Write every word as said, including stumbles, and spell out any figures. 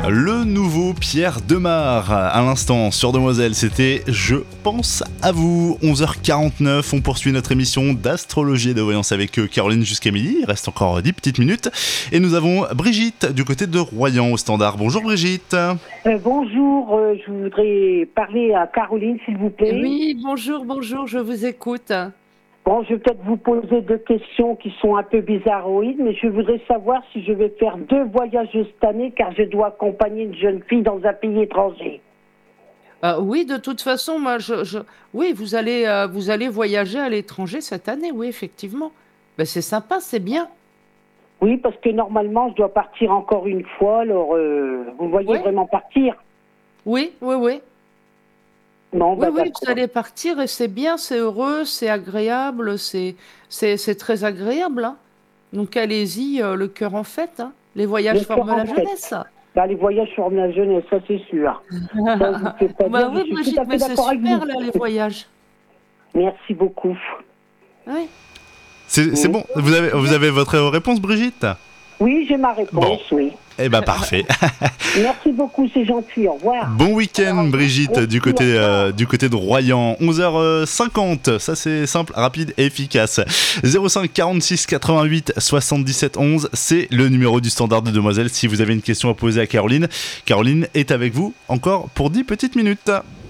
Le nouveau Pierre Demar, à l'instant sur Demoiselle, c'était Je pense à vous. onze heures quarante-neuf, on poursuit notre émission d'astrologie et de voyance avec Caroline jusqu'à midi. Il reste encore dix petites minutes. Et nous avons Brigitte du côté de Royan au standard. Bonjour Brigitte. Euh, bonjour, euh, je voudrais parler à Caroline s'il vous plaît. Oui, bonjour, bonjour, je vous écoute. Bon, je vais peut-être vous poser deux questions qui sont un peu bizarroïdes, mais je voudrais savoir si je vais faire deux voyages cette année car je dois accompagner une jeune fille dans un pays étranger. Euh, oui, de toute façon, moi, je, je- oui, vous allez, euh, vous allez voyager à l'étranger cette année, oui, effectivement. Ben, c'est sympa, c'est bien. Oui, parce que normalement je dois partir encore une fois, alors euh, vous voyez Oui, vraiment partir. oui, oui, oui. Non, Oui, bah oui, vous d'accord. allez partir et c'est bien, c'est heureux, c'est agréable, c'est, c'est, c'est très agréable, hein. Donc allez-y, euh, le cœur en fête, hein. Les Le voyages cœur forment en la fête. jeunesse. Bah, les voyages sur la jeunesse, ça c'est sûr. Ça, je ne sais pas dire, Bah je oui, suis tout Brigitte, à fait mais c'est d'accord avec vous. super là, les voyages. Merci beaucoup. Oui. C'est, c'est Mm. bon, vous avez, vous avez votre réponse Brigitte ? Oui, j'ai ma Bon, réponse, oui. eh ben parfait. Merci beaucoup, c'est gentil, au revoir. Bon week-end Brigitte du Merci, au côté, revoir. euh, du côté de Royan. onze heures cinquante, ça c'est simple, rapide et efficace. zéro cinq quarante-six quatre-vingt-huit soixante-dix-sept onze, c'est le numéro du standard de Demoiselle si vous avez une question à poser à Caroline. Caroline est avec vous encore pour dix petites minutes.